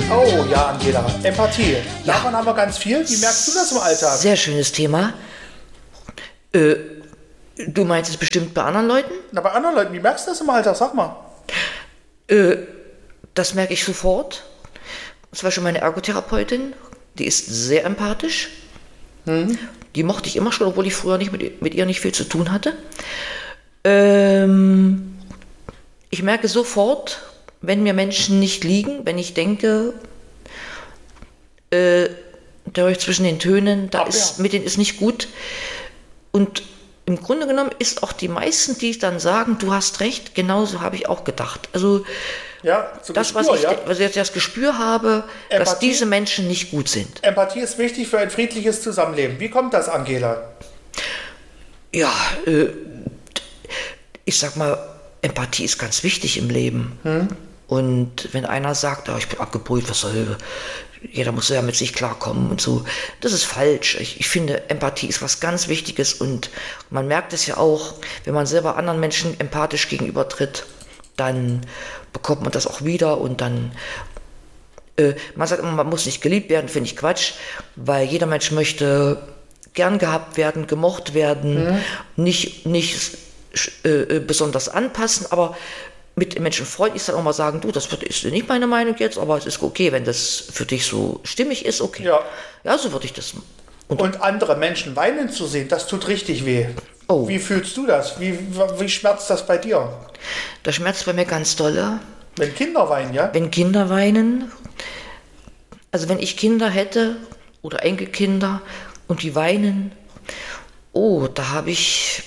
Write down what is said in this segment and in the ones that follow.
Oh ja, Angela, Empathie. Davon haben wir ganz viel. Wie merkst du das im Alltag? Sehr schönes Thema. Du meinst es bestimmt bei anderen Leuten? Na, bei anderen Leuten, wie merkst du das im Alltag? Sag mal. Das merke ich sofort. Zum Beispiel meine Ergotherapeutin, die ist sehr empathisch. Die mochte ich immer schon, obwohl ich früher nicht mit ihr nicht viel zu tun hatte. Ich merke sofort, wenn mir Menschen nicht liegen, wenn ich denke, da höre ich zwischen den Tönen, mit denen ist nicht gut. Und im Grunde genommen ist auch die meisten, die dann sagen, du hast recht, genauso habe ich auch gedacht. Also ja, das, was ich jetzt das Gespür habe, Empathie, dass diese Menschen nicht gut sind. Empathie ist wichtig für ein friedliches Zusammenleben. Wie kommt das, Angela? Ja, ich sag mal, Empathie ist ganz wichtig im Leben. Und wenn einer sagt, ich bin abgebrüht, was soll, jeder muss ja mit sich klarkommen und so, das ist falsch. Ich finde, Empathie ist was ganz Wichtiges und man merkt es ja auch, wenn man selber anderen Menschen empathisch gegenübertritt, dann bekommt man das auch wieder und dann, man sagt immer, man muss nicht geliebt werden, finde ich Quatsch, weil jeder Mensch möchte gern gehabt werden, gemocht werden, nicht besonders anpassen, aber mit Menschen freundlich dann auch mal sagen, du, das ist nicht meine Meinung jetzt, aber es ist okay, wenn das für dich so stimmig ist, okay. Ja, so würde ich das. Und andere Menschen weinen zu sehen, das tut richtig weh. Oh. Wie fühlst du das? Wie schmerzt das bei dir? Das schmerzt bei mir ganz dolle. Wenn Kinder weinen, ja? Wenn Kinder weinen, also wenn ich Kinder hätte oder Enkelkinder und die weinen, da habe ich,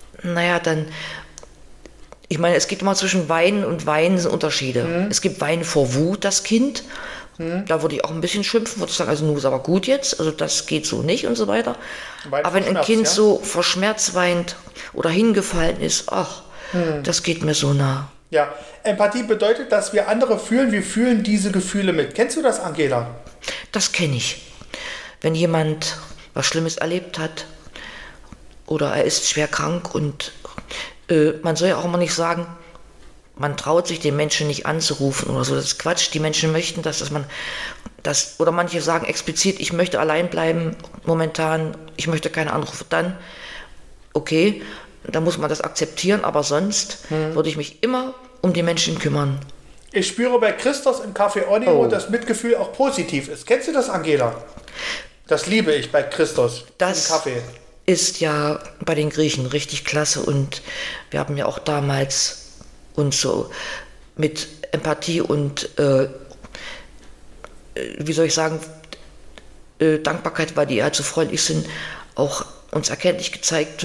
ich meine, es gibt immer zwischen Weinen und Weinen Unterschiede. Es gibt Weinen vor Wut, das Kind. Da würde ich auch ein bisschen schimpfen, würde ich sagen, also nun ist aber gut jetzt, also das geht so nicht und so weiter. Aber wenn ein Kind so vor Schmerz weint oder hingefallen ist, das geht mir so nah. Ja, Empathie bedeutet, dass wir andere fühlen, wir fühlen diese Gefühle mit. Kennst du das, Angela? Das kenne ich. Wenn jemand was Schlimmes erlebt hat oder er ist schwer krank und man soll ja auch immer nicht sagen, man traut sich den Menschen nicht anzurufen oder so, das ist Quatsch. Die Menschen möchten dass man das, oder manche sagen explizit, ich möchte allein bleiben momentan, ich möchte keine Anrufe, dann okay, dann muss man das akzeptieren, aber sonst würde ich mich immer um die Menschen kümmern. Ich spüre bei Christos im Café Oneo, dass Mitgefühl auch positiv ist. Kennst du das, Angela? Das liebe ich bei Christos im Café. Ist ja bei den Griechen richtig klasse und wir haben ja auch damals uns so mit Empathie und wie soll ich sagen, Dankbarkeit, weil die halt so freundlich sind, auch uns erkenntlich gezeigt,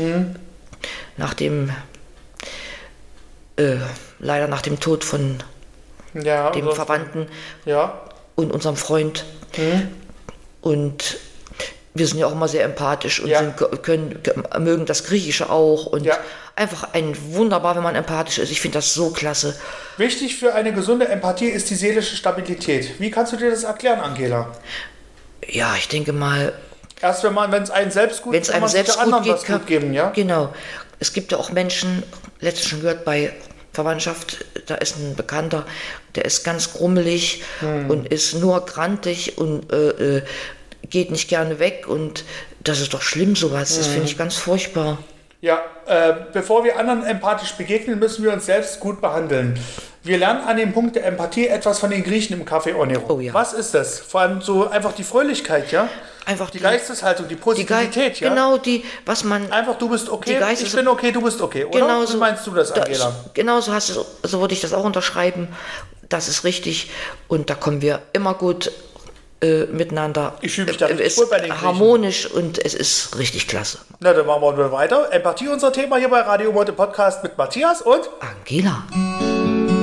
leider nach dem Tod von dem Verwandten und unserem Freund. Und wir sind ja auch immer sehr empathisch und mögen das Griechische auch und einfach wunderbar, wenn man empathisch ist. Ich finde das so klasse. Wichtig für eine gesunde Empathie ist die seelische Stabilität. Wie kannst du dir das erklären, Angela? Ja, ich denke mal... Erst wenn es einem selbst gut geht, kann man sich der anderen was gut geben, ja? Genau. Es gibt ja auch Menschen, letztens schon gehört bei Verwandtschaft, da ist ein Bekannter, der ist ganz grummelig und ist nur grantig und geht nicht gerne weg und das ist doch schlimm, sowas. Das finde ich ganz furchtbar. Ja, bevor wir anderen empathisch begegnen, müssen wir uns selbst gut behandeln. Wir lernen an dem Punkt der Empathie etwas von den Griechen im Café Onero. Oh, ja. Was ist das? Vor allem so einfach die Fröhlichkeit, ja? Einfach die Geisteshaltung, die Positivität, ja? Genau, was man... Einfach, du bist okay, ich bin okay, du bist okay, oder? Genau Wie meinst du das, Angela? Genau so würde ich das auch unterschreiben. Das ist richtig und da kommen wir immer gut miteinander. Ich fühle mich da richtig wohl bei den Griechen. Harmonisch und es ist richtig klasse. Na, dann machen wir weiter. Empathie, unser Thema hier bei Radio Monte Podcast mit Matthias und Angela.